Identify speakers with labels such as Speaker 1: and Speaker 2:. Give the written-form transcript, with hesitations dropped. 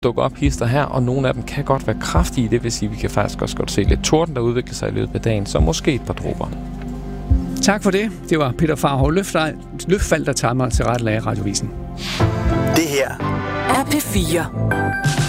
Speaker 1: dukker op hister her, og nogle af dem kan godt være kraftige. Det vil sige, at vi kan faktisk også godt se lidt torden, der udvikler sig i løbet af dagen, så måske et par dråber.
Speaker 2: Tak for det. Det var Peter Farhov Løffald, der tager mig til rettelag af Radiovisen.
Speaker 3: Det her er P4.